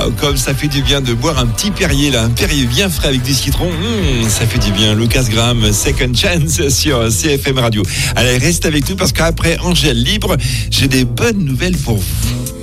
comme ça fait du bien de boire un petit Perrier là, un Perrier bien frais avec du citron. Ça fait du bien. Lucas Graham, Second Chance sur CFM Radio. Allez, reste avec nous parce qu'après Angèle Libre, j'ai des bonnes nouvelles pour vous.